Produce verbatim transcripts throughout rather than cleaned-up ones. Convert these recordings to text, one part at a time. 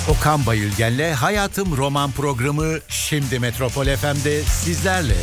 Okan Bayülgen'le Hayatım Roman programı şimdi Metropol F M'de sizlerle.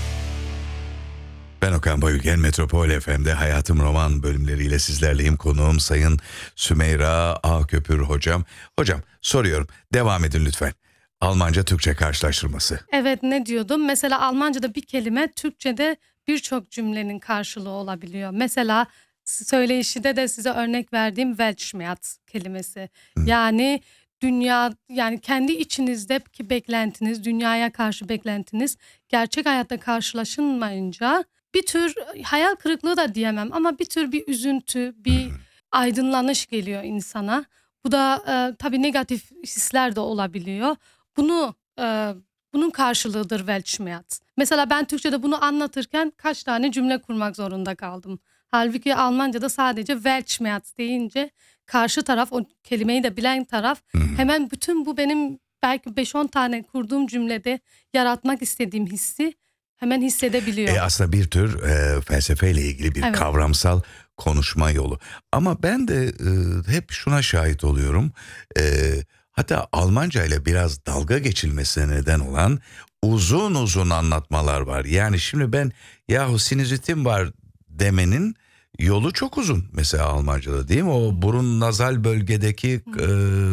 Ben Okan Bayülgen, Metropol F M'de Hayatım Roman bölümleriyle sizlerleyim. Konuğum Sayın Sümeyra Ağköpür hocam. Hocam soruyorum, devam edin lütfen. Almanca Türkçe karşılaştırması. Evet, ne diyordum? Mesela Almanca'da bir kelime Türkçe'de birçok cümlenin karşılığı olabiliyor. Mesela söyleyişide de size örnek verdiğim Weltschmerz kelimesi. Hmm. Yani dünya, yani kendi içinizdeki beklentiniz, dünyaya karşı beklentiniz gerçek hayatta karşılaşılmayınca bir tür hayal kırıklığı da diyemem ama bir tür bir üzüntü, bir hmm. aydınlanış geliyor insana. Bu da e, tabii negatif hisler de olabiliyor. Bunu e, bunun karşılığıdır Weltschmerz. Mesela ben Türkçe'de bunu anlatırken kaç tane cümle kurmak zorunda kaldım. Halbuki Almanca'da sadece Weltschmerz deyince karşı taraf, o kelimeyi de bilen taraf hmm. hemen bütün bu benim belki beş on tane kurduğum cümlede yaratmak istediğim hissi hemen hissedebiliyor. E aslında bir tür e, felsefeyle ilgili bir evet. kavramsal konuşma yolu. Ama ben de e, hep şuna şahit oluyorum. E, hatta Almanca ile biraz dalga geçilmesine neden olan uzun uzun anlatmalar var. Yani şimdi ben yahu sinüzitim var demenin yolu çok uzun mesela Almanca'da, değil mi? O burun nazal bölgedeki e,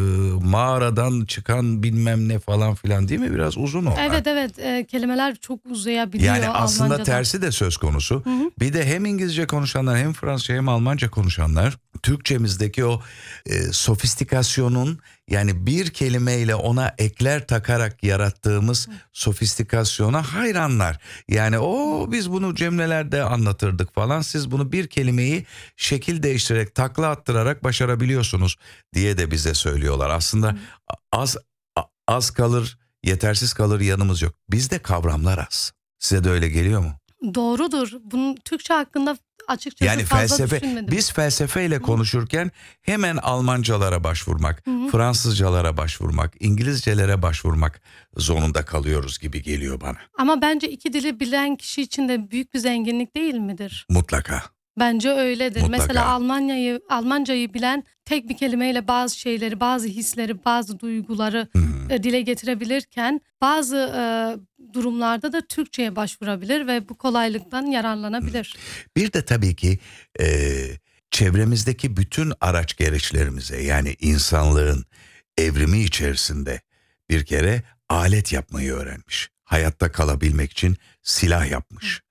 mağaradan çıkan bilmem ne falan filan, değil mi? Biraz uzun o. Evet evet e, kelimeler çok uzayabiliyor yani aslında Almanca'da. Tersi de söz konusu. Hı hı. Bir de hem İngilizce konuşanlar hem Fransızca hem Almanca konuşanlar Türkçemizdeki o e, sofistikasyonun, yani bir kelimeyle ona ekler takarak yarattığımız hı. sofistikasyona hayranlar. Yani o biz bunu cümlelerde anlatırdık falan, siz bunu bir kelimeyi şekil değiştirerek, takla attırarak başarabiliyorsunuz diye de bize söylüyorlar. Aslında hı. az az kalır, yetersiz kalır yanımız yok. Bizde kavramlar az. Size de öyle geliyor mu? Doğrudur. Bunun Türkçe hakkında açıkçası yani fazla felsefe, düşünmedim. biz felsefeyle Hı. konuşurken hemen Almancalara başvurmak, Hı. Fransızcalara başvurmak, İngilizcelere başvurmak zorunda kalıyoruz gibi geliyor bana. Ama bence iki dili bilen kişi için de büyük bir zenginlik değil midir? Mutlaka. Bence öyledir. Mutlaka. Mesela Almanya'yı Almancayı bilen tek bir kelimeyle bazı şeyleri, bazı hisleri, bazı duyguları e, dile getirebilirken bazı e, durumlarda da Türkçe'ye başvurabilir ve bu kolaylıktan yararlanabilir. Bir de tabii ki e, çevremizdeki bütün araç gereçlerimize, yani insanlığın evrimi içerisinde bir kere alet yapmayı öğrenmiş. Hayatta kalabilmek için silah yapmış.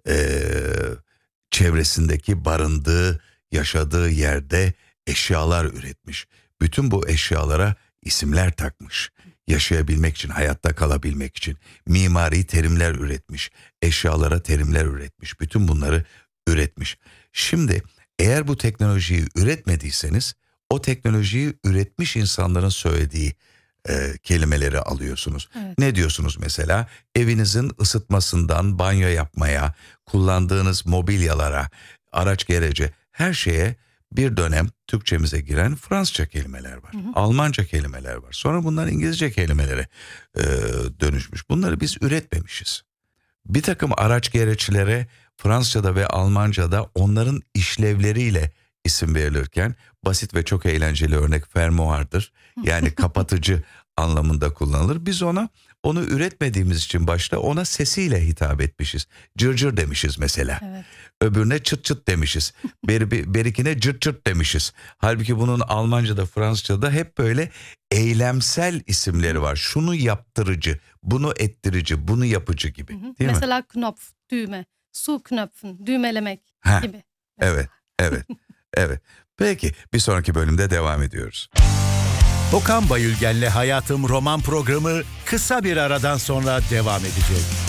Eee çevresindeki barındığı, yaşadığı yerde eşyalar üretmiş. Bütün bu eşyalara isimler takmış. Yaşayabilmek için, hayatta kalabilmek için mimari terimler üretmiş. Eşyalara terimler üretmiş. Bütün bunları üretmiş. Şimdi eğer bu teknolojiyi üretmediyseniz, o teknolojiyi üretmiş insanların söylediği E, kelimeleri alıyorsunuz. Evet. Ne diyorsunuz mesela? Evinizin ısıtmasından banyo yapmaya, kullandığınız mobilyalara, araç gerece, her şeye bir dönem Türkçemize giren Fransızca kelimeler var. Hı hı. Almanca kelimeler var. Sonra bunlar İngilizce kelimelere e, dönüşmüş. Bunları biz üretmemişiz. Bir takım araç gereçlere Fransızca'da ve Almanca'da onların işlevleriyle isim verilirken, basit ve çok eğlenceli örnek fermuardır. Yani kapatıcı anlamında kullanılır. Biz ona onu üretmediğimiz için başta ona sesiyle hitap etmişiz. Cırcır demişiz mesela. Evet. Öbürüne çıt çıt demişiz. Ber, berikine cırt cırt demişiz. Halbuki bunun Almanca'da, Fransızca'da hep böyle eylemsel isimleri var. Şunu yaptırıcı, bunu ettirici, bunu yapıcı gibi. Hı hı. Değil mesela mi? Knopf, düğme, su knöpfen, düğmelemek ha, gibi. Evet, evet, evet. Peki, bir sonraki bölümde devam ediyoruz. Okan Bayülgen'le Hayatım Roman programı kısa bir aradan sonra devam edecek.